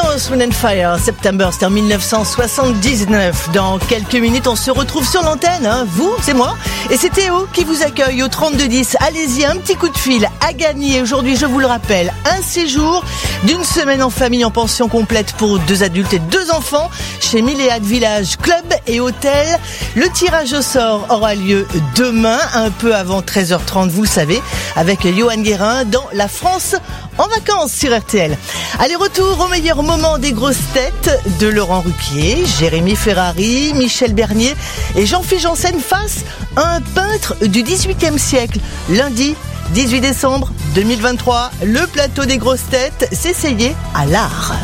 Earth, Wind and Fire, September, c'était en 1979. Dans quelques minutes, on se retrouve sur l'antenne, hein. Vous, c'est moi. Et c'est Théo qui vous accueille au 3210. Allez-y, un petit coup de fil à gagner. Aujourd'hui, je vous le rappelle, un séjour d'une semaine en famille en pension complète pour 2 adultes et 2 enfants chez Milléade Village Club et Hôtel. Le tirage au sort aura lieu demain, un peu avant 13h30, vous le savez, avec Johan Guérin dans La France en vacances sur RTL. Allez, retour au meilleur moment des grosses têtes de Laurent Ruquier, Jérémy Ferrari, Michel Bernier et Jean-Philippe Janssen face à un peintre du XVIIIe siècle. Lundi 18 décembre 2023, le plateau des grosses têtes s'essayait à l'art.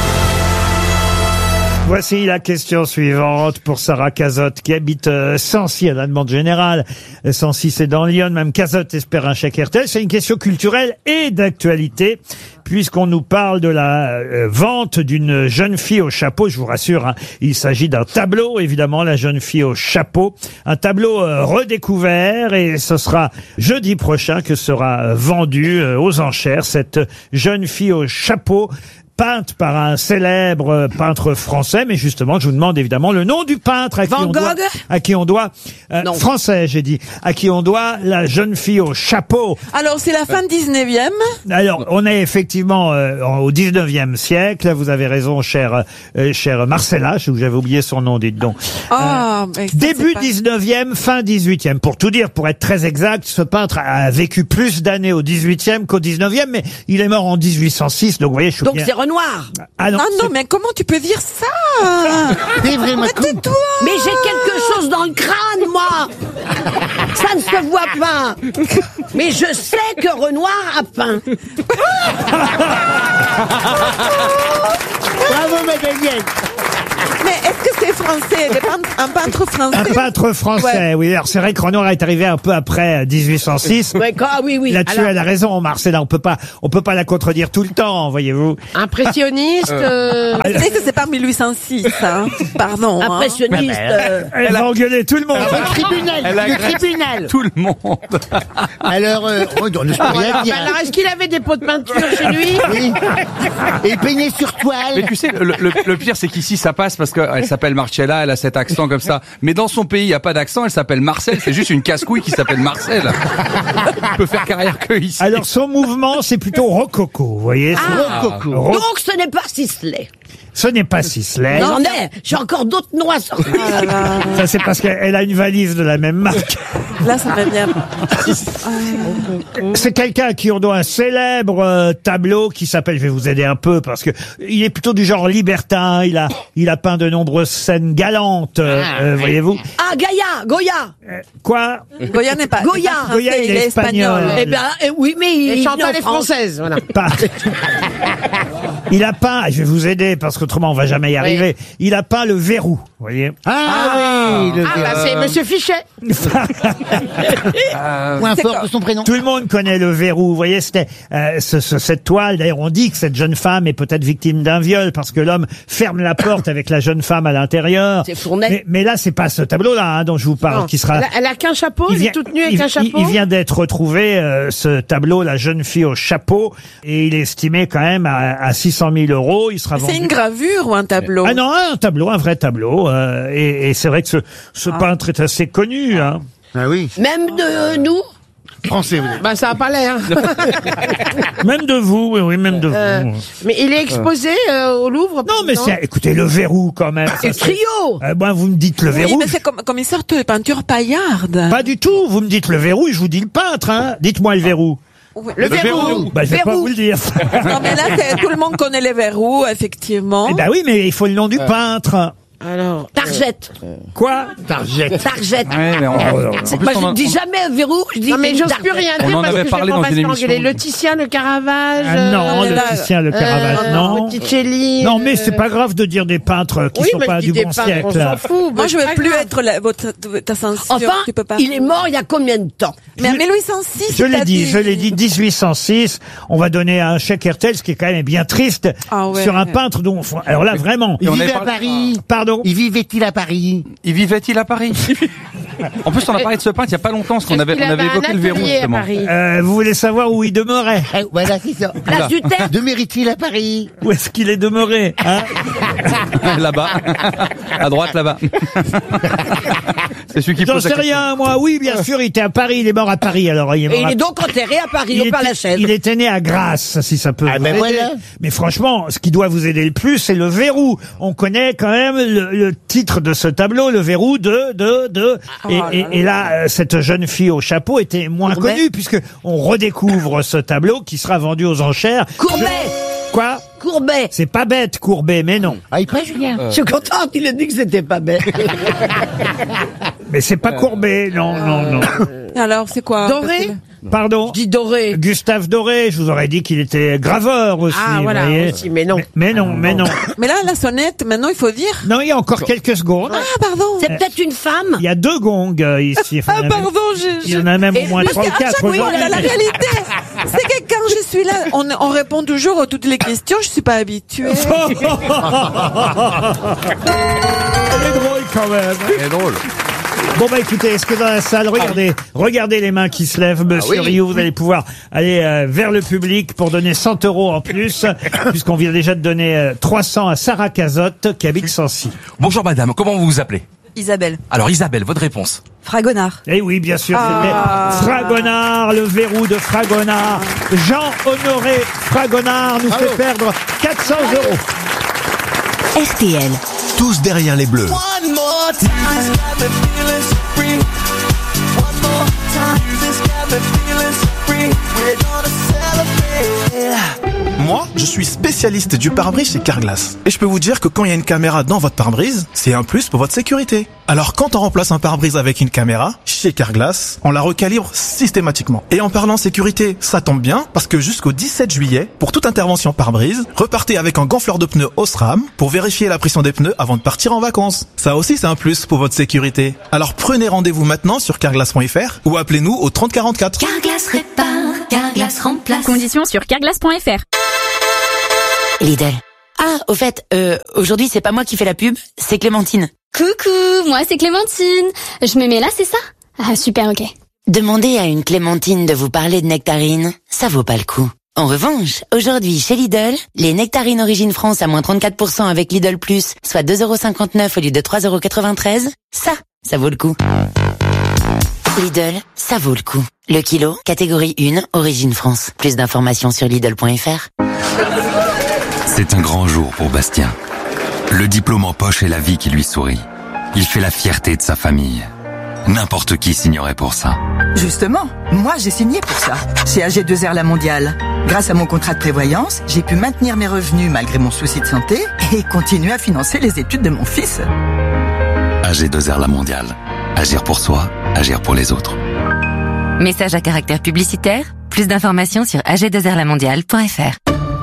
Voici la question suivante pour Sarah Cazotte qui habite Sancy à la demande générale. Sancy, c'est dans Lyon, même Cazotte espère un chèque RTL. C'est une question culturelle et d'actualité puisqu'on nous parle de la vente d'une jeune fille au chapeau. Je vous rassure, hein, il s'agit d'un tableau, évidemment, La jeune fille au chapeau. Un tableau redécouvert et ce sera jeudi prochain que sera vendu aux enchères cette jeune fille au chapeau, peinte par un célèbre peintre français, mais justement, je vous demande évidemment le nom du peintre à qui on doit français, j'ai dit, à qui on doit La jeune fille au chapeau. Alors, c'est la fin du 19e. Alors, on est effectivement au 19e siècle. Vous avez raison, cher Marcella, j'avais oublié son nom, dites donc. Début 19e, fin 18e. Pour tout dire, pour être très exact, ce peintre a vécu plus d'années au 18e qu'au 19e, mais il est mort en 1806, donc vous voyez, je suis bien... C'est Renoir. Ah non, non, mais comment tu peux dire ça? C'est vraiment tais-toi. Mais j'ai quelque chose dans le crâne, moi. Ça ne se voit pas. Mais je sais que Renoir a peint. Bravo, Madeleine. Mais est-ce que c'est français? Un peintre français? Un peintre français, oui. Alors c'est vrai que Renoir est arrivé un peu après 1806. Oui. Là-dessus, elle a raison, Marcella. On peut pas la contredire tout le temps, voyez-vous. Impressionniste. C'est que c'est pas 1806, hein. Pardon. Impressionniste. Elle va engueuler tout le monde. Le tribunal. Tout le monde. Alors, on ne peut rien dire. Alors, est-ce qu'il avait des pots de peinture chez lui? Oui. Et peigné sur toile. Mais tu sais, le pire, c'est qu'ici, ça passe parce qu'elle s'appelle Marcella, elle a cet accent comme ça. Mais dans son pays, il n'y a pas d'accent, elle s'appelle Marcel, c'est juste une casse-couille qui s'appelle Marcel. Elle peut faire carrière que ici. Alors, son mouvement, c'est plutôt rococo, vous voyez. Rococo. Donc, ce n'est pas Sisley. Ce n'est pas Sisley. J'en ai. J'ai encore d'autres noms à sortir. Ça, c'est parce qu'elle a une valise de la même marque. Là, ça va bien. C'est quelqu'un à qui on doit un célèbre tableau qui s'appelle, je vais vous aider un peu parce que il est plutôt du genre libertin, il a peint de nombreuses scènes galantes, voyez-vous. Ah, Goya. Quoi? Goya n'est pas. Goya, il est espagnol. Eh bien, oui, mais il chante les françaises, voilà. Il a peint, je vais vous aider parce qu'autrement on va jamais y arriver. Il a peint le verrou, vous voyez. C'est Monsieur Fichet. Point fort de son prénom. Tout le monde connaît le verrou, vous voyez, c'était cette toile. D'ailleurs, on dit que cette jeune femme est peut-être victime d'un viol parce que l'homme ferme la porte avec la jeune femme à l'intérieur. C'est Fournet. Mais là, c'est pas ce tableau-là dont je vous parle, Non. qui sera. Elle a qu'un chapeau, elle est toute nue avec un chapeau. Il vient d'être retrouvé, ce tableau, La jeune fille au chapeau, et il est estimé quand même à 600 000 €. Il sera vendu. C'est une gravure ou un tableau? Ah non, un tableau, un vrai tableau. Et c'est vrai que ce peintre est assez connu. Hein. Ah oui. Même de nous. Français, vous êtes. Bah, ça a pas l'air. Même de vous, oui, même de vous. Mais il est exposé au Louvre. Non, mais écoutez, le verrou quand même. C'est le trio. Moi, vous me dites le verrou. Oui, mais c'est comme une sorte de peinture paillarde. Pas du tout. Vous me dites le verrou, je vous dis le peintre. Hein. Dites-moi le verrou. Le verrou. Je vais pas vous le dire. Non, mais là, tout le monde connaît les verrous, effectivement. Eh ben oui, mais il faut le nom du peintre. Alors, Targette. Quoi? Targette. Ouais, mais Je dis jamais verrou, je dis. Non, mais j'ose plus rien dire parce que parlé dans une émission. Le Titien, le Caravage. Non, le Titien, le Caravage, non. Botticelli. Non, mais c'est pas grave de dire des peintres qui sont pas du bon siècle. On s'en fout. Moi, je veux plus être ta censure. Enfin, tu peux pas. il est mort il y a combien de temps? Mais en 1806. Je l'ai dit, 1806. On va donner un chèque RTL, ce qui est quand même bien triste, sur un peintre dont, alors là, vraiment. Il vivait à Paris. Pardon? Il vivait-il à Paris? Il vivait-il à Paris? En plus, on a parlé de ce peintre il y a pas longtemps, parce qu'on avait évoqué le verrou, justement. Vous voulez savoir où il demeurait? Voilà, c'est ça. Place du Terre. De mérite-t-il à Paris? Où est-ce qu'il est demeuré, hein? Là-bas. À droite, là-bas. C'est celui qui J'en pose sais la question. rien, moi. Oui, bien sûr, il était à Paris, il est mort à Paris, alors il est mort Et il à- est donc enterré à Paris, au Père-Lachaise. il était né à Grasse, si ça peut Ah, vous ben aider. voilà. Mais franchement, ce qui doit vous aider le plus, c'est le verrou. On connaît quand même le titre de ce tableau, le verrou et là, cette jeune fille au chapeau était moins Courbet. connue, puisque on redécouvre ce tableau qui sera vendu aux enchères. Courbet. Quoi? Courbet. C'est pas bête, Courbet, mais non. Ah, il passe, Julien. Je suis contente, il a dit que c'était pas bête. Mais c'est pas Courbet, non. Alors, c'est quoi? Doré. Pardon? Dis Doré. Gustave Doré, je vous aurais dit qu'il était graveur aussi. Ah, voilà, vous voyez. aussi, mais non. Mais non. Mais là, la sonnette, maintenant, il faut dire. Non, il y a encore quelques secondes. Ah, pardon. C'est peut-être une femme. Il y a 2 gongs ici. Enfin, Ah, pardon, il y en a même au moins Parce 3 ou qu'à 4 chaque fois, aujourd'hui. la réalité, c'est que quand je suis là, on répond toujours à toutes les questions, je suis pas habituée. Elle est drôle quand même. C'est drôle. Bon bah écoutez, est-ce que dans la salle, regardez les mains qui se lèvent, Monsieur Rioux, vous allez pouvoir aller vers le public pour donner 100 € en plus, puisqu'on vient déjà de donner 300 à Sarah Cazotte qui habite Sancy. Bonjour madame, comment vous vous appelez? Isabelle. Alors Isabelle, votre réponse? Fragonard. Eh oui, bien sûr, c'était Fragonard, le verrou de Fragonard. Jean-Honoré Fragonard nous fait perdre 400 €. RTL. Tous derrière les bleus. Moi, je suis spécialiste du pare-brise chez Carglass. Et je peux vous dire que quand il y a une caméra dans votre pare-brise, c'est un plus pour votre sécurité. Alors quand on remplace un pare-brise avec une caméra, chez Carglass, on la recalibre systématiquement. Et en parlant sécurité, ça tombe bien, parce que jusqu'au 17 juillet, pour toute intervention pare-brise, repartez avec un gonfleur de pneus Osram pour vérifier la pression des pneus avant de partir en vacances. Ça aussi, c'est un plus pour votre sécurité. Alors prenez rendez-vous maintenant sur carglass.fr ou appelez-nous au 3044. Carglass répare, Carglass remplace. Conditions sur carglass.fr. Lidl. Ah, au fait, aujourd'hui c'est pas moi qui fais la pub, c'est Clémentine. Coucou, moi c'est Clémentine. Je me mets là, c'est ça? Ah super, ok. Demandez à une Clémentine de vous parler de nectarines, ça vaut pas le coup. En revanche, aujourd'hui chez Lidl, les nectarines Origine France à moins 34% avec Lidl Plus, soit 2,59 € au lieu de 3,93 €, ça vaut le coup. Lidl, ça vaut le coup. Le kilo, catégorie 1, Origine France. Plus d'informations sur Lidl.fr. C'est un grand jour pour Bastien. Le diplôme en poche et la vie qui lui sourit. Il fait la fierté de sa famille. N'importe qui signerait pour ça. Justement, moi j'ai signé pour ça, chez AG2R La Mondiale. Grâce à mon contrat de prévoyance, j'ai pu maintenir mes revenus malgré mon souci de santé et continuer à financer les études de mon fils. AG2R La Mondiale. Agir pour soi, agir pour les autres. Message à caractère publicitaire. Plus d'informations sur ag2rlamondiale.fr.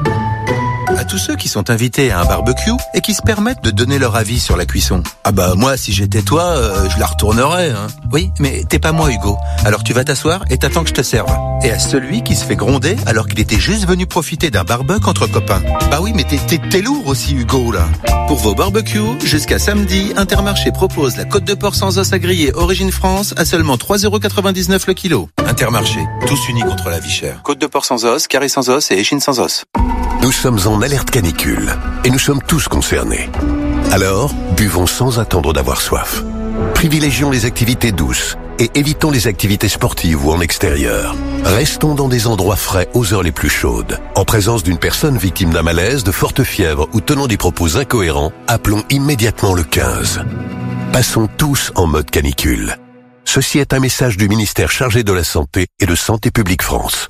À tous ceux qui sont invités à un barbecue et qui se permettent de donner leur avis sur la cuisson. Ah bah moi, si j'étais toi, je la retournerais. Hein. Oui, mais t'es pas moi, Hugo. Alors tu vas t'asseoir et t'attends que je te serve. Et à celui qui se fait gronder alors qu'il était juste venu profiter d'un barbecue entre copains. Bah oui, mais t'es lourd aussi, Hugo, là. Pour vos barbecues, jusqu'à samedi, Intermarché propose la côte de porc sans os à griller Origine France à seulement 3,99 € le kilo. Intermarché, tous unis contre la vie chère. Côte de porc sans os, carré sans os et échine sans os. Nous sommes en alerte canicule et nous sommes tous concernés. Alors, buvons sans attendre d'avoir soif. Privilégions les activités douces et évitons les activités sportives ou en extérieur. Restons dans des endroits frais aux heures les plus chaudes. En présence d'une personne victime d'un malaise, de forte fièvre ou tenant des propos incohérents, appelons immédiatement le 15. Passons tous en mode canicule. Ceci est un message du ministère chargé de la Santé et de Santé publique France.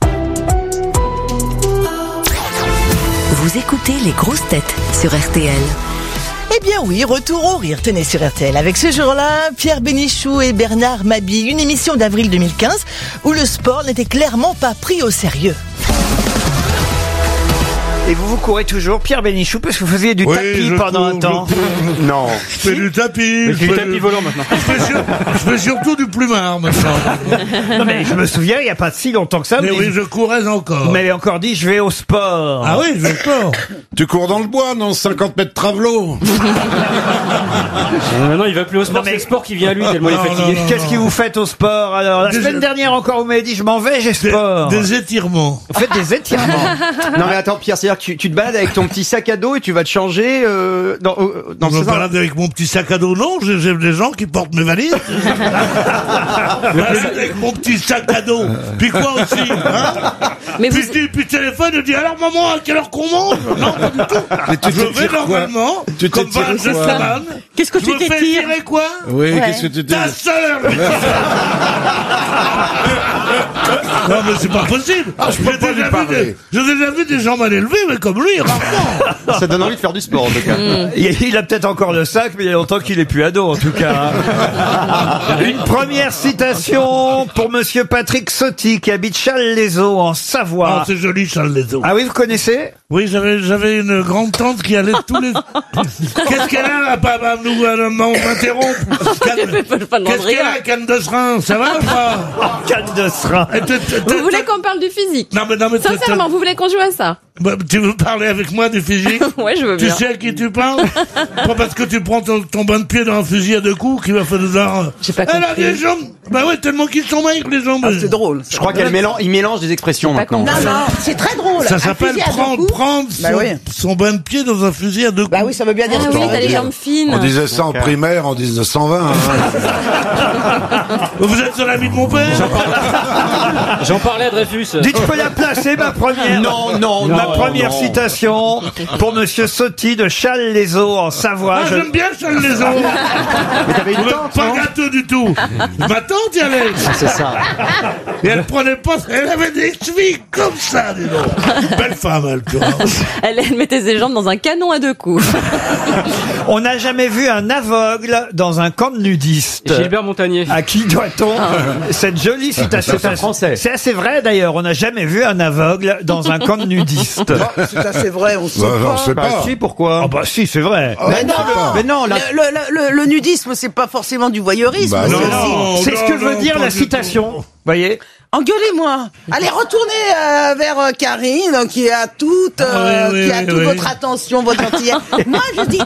Vous écoutez les grosses têtes sur RTL. Eh bien oui, retour au rire, tenez sur RTL. Avec ce jour-là, Pierre Bénichou et Bernard Mabille, une émission d'avril 2015 où le sport n'était clairement pas pris au sérieux. Et vous courez toujours, Pierre Bénichou, parce que vous faisiez du tapis pendant un temps. Non. Je fais du tapis. Mais c'est du tapis volant maintenant. Je fais surtout du plumard maintenant. Non mais je me souviens, il n'y a pas si longtemps que ça. Mais oui, je courais encore. Vous m'avez encore dit, je vais au sport. Ah oui, je vais au sport. Tu cours dans le bois, non 50 mètres travelot. Maintenant, il va plus au sport, c'est le sport qui vient à lui tellement il est fatigué. Qu'est-ce que vous faites au sport alors? La semaine dernière encore, vous m'avez dit, je m'en vais, j'ai sport. Des étirements. Vous faites des étirements. Non mais attends Pierre, c'est-à-dire que tu te balades avec ton petit sac à dos et tu vas te changer dans Je me balade avec mon petit sac à dos, non, j'ai des gens qui portent mes valises. Je me balade avec mon petit sac à dos. Puis quoi aussi, hein? Mais puis téléphone, je dis alors maman, à quelle heure qu'on mange? Non, pas du tout. Je vais normalement, comme Van Gestaman. Qu'est-ce que tu Je me fais t'étires? tirer quoi? Oui, qu'est-ce que tu Ta sœur! Non mais c'est pas possible. J'ai déjà vu des gens mal élevés, mais comme lui, rarement. Ça donne envie de faire du sport en tout cas. Il a peut-être encore le sac, mais il y a longtemps qu'il est plus ado, en tout cas. Une première citation pour monsieur Patrick Sotti, qui habite Challes-les-Eaux, en Savoie. Ah, c'est joli, Challes-les-Eaux. Ah oui, vous connaissez? Oui, j'avais une grande tante qui allait tous les... Qu'est-ce qu'elle a, là, pas m'interrompre? Qu'est-ce qu'elle a, canne de serin? Ça va ou pas? Canne de serin. Vous voulez qu'on parle du physique? Non, mais Sincèrement, vous voulez qu'on joue à ça? Bah, tu veux parler avec moi du physique? Ouais, je veux bien. Tu sais à qui tu parles? Pas parce que tu prends ton bain de pied dans un fusil à 2 coups qu'il va falloir... J'ai pas Elle a compris. des jambes! Bah ouais, tellement qu'ils sont maigres, les jambes. C'est drôle. Je crois qu'elle mélange des expressions maintenant. Non, c'est très drôle. Ça Un s'appelle fusil à deux coups. prendre son bain de pied dans un fusil à 2 coups. Bah oui, ça veut bien dire Ah ce que oui, ça t'as veut les dire. jambes fines. On disait ça en primaire en 1920. Vous êtes un ami de mon père? J'en parlais à Dreyfus. Dites, je peux la placer, ma première. Ma première citation pour monsieur Sotti de Challes-les-Eaux, en Savoie. Ah, j'aime bien Challes-les-Eaux. Mais t'avais une tante, Pas non? gâteux du tout. Ma tante y allait. C'est ça. Et elle prenait pas, elle avait des chevilles comme ça, dis donc. Belle femme, elle, tu vois. Elle mettait ses jambes dans un canon à 2 coups. On n'a jamais vu un aveugle dans un camp de nudistes. Gilbert Montagnier. À qui doit-on cette jolie citation? C'est français. C'est assez vrai d'ailleurs, on n'a jamais vu un aveugle dans un camp de nudistes. C'est assez vrai, on se sait J'en pas. sais pas. Si, pourquoi? Ah bah si, c'est vrai. Mais non, le nudisme, c'est pas forcément du voyeurisme. Bah c'est non. aussi- C'est ce que veut dire pas la du citation. Voyez? Engueulez-moi. Allez, retournez vers Karine, qui a toute oui, qui a oui, toute oui. votre attention, votre gentillesse. Moi, je dis,